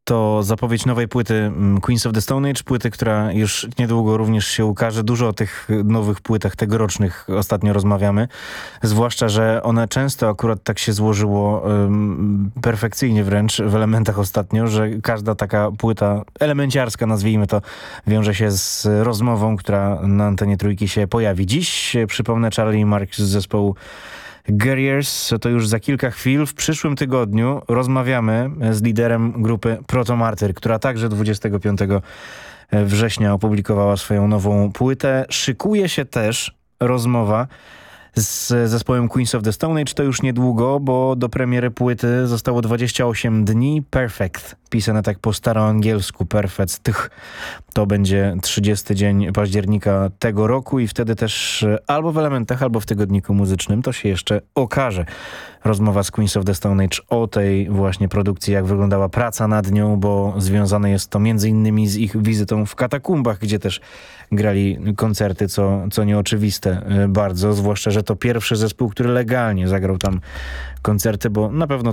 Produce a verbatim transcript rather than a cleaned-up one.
To zapowiedź nowej płyty Queens of the Stone Age, płyty, która już niedługo również się ukaże. Dużo o tych nowych płytach tegorocznych ostatnio rozmawiamy. Zwłaszcza, że one często akurat tak się złożyło um, perfekcyjnie wręcz w elementach ostatnio, że każda taka płyta elemenciarska, nazwijmy to, wiąże się z rozmową, która na antenie Trójki się pojawi. Dziś, przypomnę, Charlie Marks z zespołu Guerriers, to już za kilka chwil. W przyszłym tygodniu rozmawiamy z liderem grupy Proto Martyr, która także dwudziestego piątego września opublikowała swoją nową płytę. Szykuje się też rozmowa z zespołem Queens of the Stone Age. To już niedługo, bo do premiery płyty zostało dwadzieścia osiem dni. Perfect, pisane tak po staroangielsku, perfect. Tych to będzie trzydziesty dzień października tego roku i wtedy też albo w Elementach, albo w Tygodniku Muzycznym to się jeszcze okaże. Rozmowa z Queens of the Stone Age o tej właśnie produkcji, jak wyglądała praca nad nią, bo związane jest to między innymi z ich wizytą w katakumbach, gdzie też grali koncerty, co, co nieoczywiste bardzo, zwłaszcza, że to pierwszy zespół, który legalnie zagrał tam koncerty, bo na pewno